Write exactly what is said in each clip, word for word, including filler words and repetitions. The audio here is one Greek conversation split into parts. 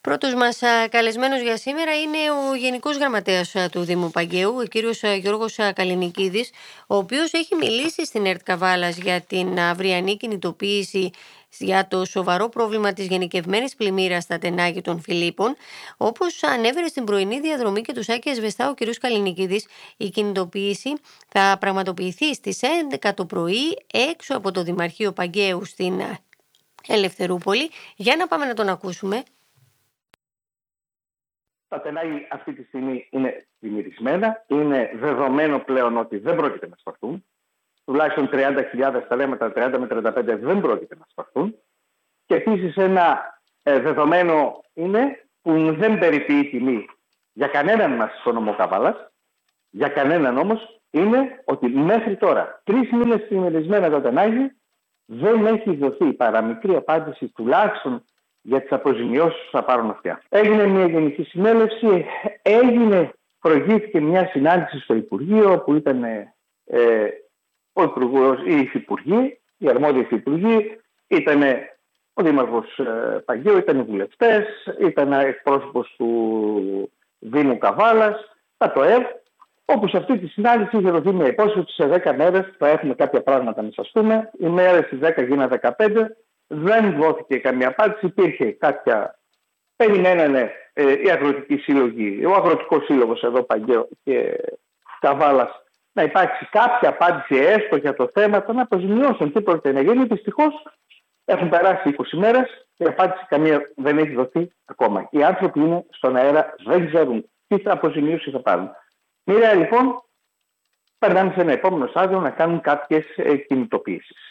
Πρώτος μας καλεσμένος για σήμερα είναι ο Γενικός Γραμματέας του Δήμου Παγκαίου, ο κύριος Γιώργος Καλλινικίδης, ο οποίος έχει μιλήσει στην ΕΡΤ Καβάλας για την αυριανή κινητοποίηση για το σοβαρό πρόβλημα της γενικευμένης πλημμύρας στα Τενάγη των Φιλίππων. Όπως ανέφερε στην πρωινή διαδρομή και του Σάκη Ασβεστά ο κ. Καλλινικίδης, η κινητοποίηση θα πραγματοποιηθεί στις έντεκα το πρωί έξω από το Δημαρχείο Παγκαίου στην Ελευθερούπολη. Για να πάμε να τον ακούσουμε. Τα Τενάγη αυτή τη στιγμή είναι πλημμυρισμένα. Είναι δεδομένο πλέον ότι δεν πρόκειται να σπαρθούν. Τουλάχιστον τριάντα χιλιάδες σταλέματα, τριάντα με τριάντα πέντε δεν πρόκειται να σπαρθούν. Και επίσης ένα ε, δεδομένο είναι που δεν περιποιεί τιμή για κανέναν μας στο νομό Καβάλας, για κανέναν όμως, είναι ότι μέχρι τώρα, τρεις μήνες πλημμυρισμένα τα Τενάγη, δεν έχει δοθεί παραμικρή απάντηση τουλάχιστον για τις αποζημιώσεις που θα πάρουν αυτιά. Έγινε μια γενική συνέλευση, έγινε, προηγήθηκε μια συνάντηση στο Υπουργείο που ήταν ε, ο Υπουργός, οι Υφυπουργοί, οι αρμόδιοι Υφυπουργοί, ήταν ο Δήμαρχος ε, Παγκαίου, ήταν οι βουλευτές, ήταν εκπρόσωπος του Δήμου Καβάλας, τα ΤΟΕΒ, όπου σε αυτή τη συνάντηση είχε δοθεί μια υπόσχεση ότι σε δέκα μέρες θα έχουμε κάποια πράγματα να σας πούμε. Οι μέρες στις δέκα γίνανε δεκαπέντε. Δεν δόθηκε καμία απάντηση. Υπήρχε κάποια. Περιμένανε ε, οι αγροτικοί σύλλογοι, ο Αγροτικός Σύλλογος εδώ Παγκαίο και Καβάλας, να υπάρξει κάποια απάντηση έστω για το θέμα των αποζημιώσεων. Τι πρόκειται να γίνει. Δυστυχώς έχουν περάσει είκοσι μέρες και η απάντηση καμία δεν έχει δοθεί ακόμα. Οι άνθρωποι είναι στον αέρα, δεν ξέρουν τι θα αποζημίωση θα πάρουν. Μοίρα λοιπόν, περνάμε σε ένα επόμενο στάδιο να κάνουν κάποιες ε, κινητοποιήσεις.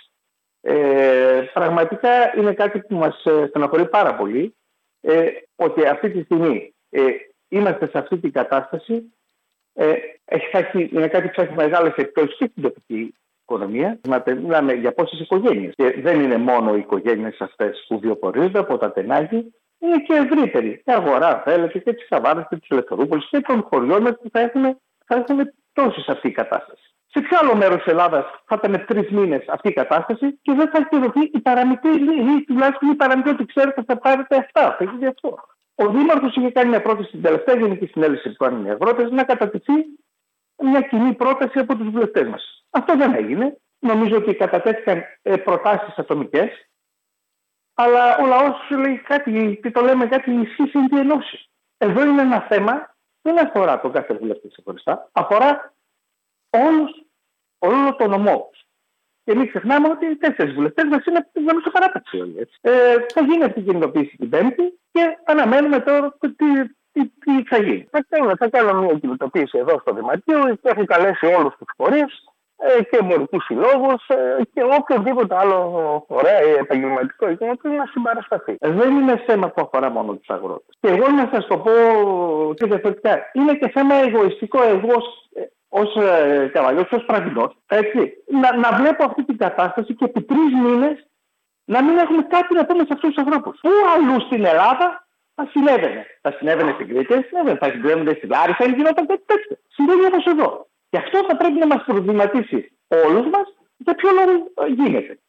Ε, πραγματικά είναι κάτι που μας στεναχωρεί πάρα πολύ, ε, ότι αυτή τη στιγμή ε, είμαστε σε αυτή την κατάσταση. Ε, έχει, είναι κάτι που έχει μεγάλες επιπτώσεις και στην τοπική οικονομία. Μιλάμε για πόσες οικογένειες. Και δεν είναι μόνο οι οικογένειες αυτές που βιοπορίζονται από τα Τενάγη, είναι και ευρύτεροι. Η αγορά, θέλετε, και τις Καβάλας και τις Ελευθερούπολης και των χωριών που θα έχουν, θα έχουν τόση σε αυτή η κατάσταση. Σε ποιο άλλο μέρος της Ελλάδας θα ήταν τρεις μήνες αυτή η κατάσταση και δεν θα εκπληρωθεί η παραμικρή ή τουλάχιστον η παραμικρή ότι ξέρετε θα πάρετε αυτά. Θα γίνει αυτό. Ο Δήμαρχος είχε κάνει μια πρόταση στην τελευταία γενική συνέλευση που κάνουν οι αγρότες να κατατεθεί μια κοινή πρόταση από τους βουλευτές μας. Αυτό δεν έγινε. Νομίζω ότι κατατέθηκαν προτάσεις ατομικές. Αλλά ο λαός λέει κάτι, τι το λέμε, κάτι ισχύει στην ενώση. Εδώ είναι ένα θέμα, δεν αφορά τον κάθε βουλευτή ξεχωριστά, αφορά όλους, όλο το νομό. Και μην ξεχνάμε ότι οι τέσσερις βουλευτές μας είναι σε παράταξη όλοι. Ε, θα γίνει αυτή η κινητοποίηση την Πέμπτη και αναμένουμε τώρα τι, τι, τι θα γίνει. Θα κάνουμε, θα κάνουμε μια κινητοποίηση εδώ στο Δημαρχείο και έχω καλέσει όλους τους φορείς και εμπορικούς συλλόγους και οποιοδήποτε άλλο ωραία επαγγελματικό οικονομικό να συμπαρασταθεί. Δεν είναι θέμα που αφορά μόνο τους αγρότες. Και εγώ να σας το πω και διαφορετικά, είναι και θέμα εγωιστικό. Εγώ ως ε, καβαλιός, ως πραγινός, έτσι, να, να βλέπω αυτή την κατάσταση και επί τρεις μήνες να μην έχουμε κάτι να πούμε σε αυτούς τους ανθρώπους. Πού αλλού στην Ελλάδα θα συνέβαινε. Θα συνέβαινε στην Κρήτη, θα συνέβαινε, θα συνέβαινε στην Λάρισα, θα γινόταν κάτι τέτοιο. Συμβαίνει όμως εδώ. Και αυτό θα πρέπει να μας προβληματίσει όλους μας για ποιο λόγο γίνεται.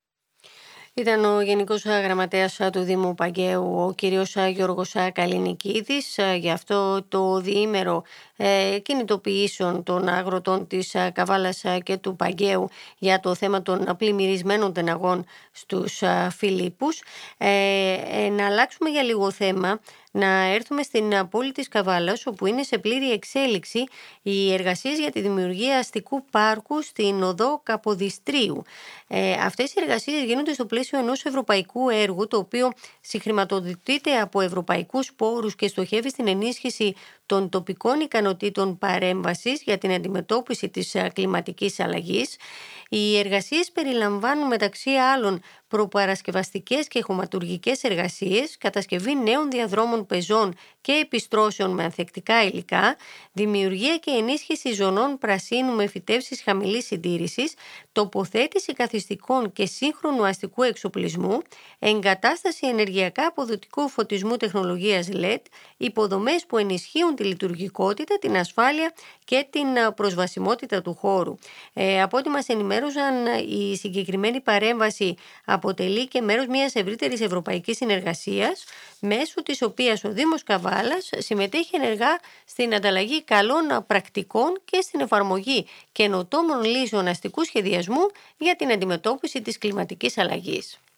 Ήταν ο Γενικός Γραμματέας του Δήμου Παγκαίου, ο κύριος Γιώργος Καλλινικίδης, για αυτό το διήμερο ε, κινητοποιήσεων των αγροτών της Καβάλας και του Παγκαίου για το θέμα των πλημμυρισμένων τεναγών στους Φιλίππους. Ε, ε, να αλλάξουμε για λίγο θέμα, να έρθουμε στην πόλη της Καβάλας, όπου είναι σε πλήρη εξέλιξη οι εργασίες για τη δημιουργία αστικού πάρκου στην οδό Καποδιστρίου. Ε, αυτές οι εργασίες γίνονται στο πλαίσιο ενός ευρωπαϊκού έργου, το οποίο συγχρηματοδοτείται από ευρωπαϊκούς πόρους και στοχεύει στην ενίσχυση των τοπικών ικανοτήτων παρέμβασης για την αντιμετώπιση της κλιματικής αλλαγής. Οι εργασίες περιλαμβάνουν μεταξύ άλλων προπαρασκευαστικές και χωματουργικές εργασίες, κατασκευή νέων διαδρόμων πεζών και επιστρώσεων με ανθεκτικά υλικά, δημιουργία και ενίσχυση ζωνών πρασίνου με φυτεύσεις χαμηλής συντήρησης, τοποθέτηση καθιστικών και σύγχρονου αστικού εξοπλισμού, εγκατάσταση ενεργειακά αποδοτικού φωτισμού τεχνολογίας ελ ι ντι, υποδομές που ενισχύουν βελτιώνουν τη λειτουργικότητα, την ασφάλεια και την προσβασιμότητα του χώρου. Ε, από ό,τι μας ενημέρωσαν, η συγκεκριμένη παρέμβαση αποτελεί και μέρος μιας ευρύτερης ευρωπαϊκής συνεργασίας, μέσω της οποίας ο Δήμος Καβάλας συμμετέχει ενεργά στην ανταλλαγή καλών πρακτικών και στην εφαρμογή καινοτόμων λύσεων αστικού σχεδιασμού για την αντιμετώπιση της κλιματικής αλλαγής.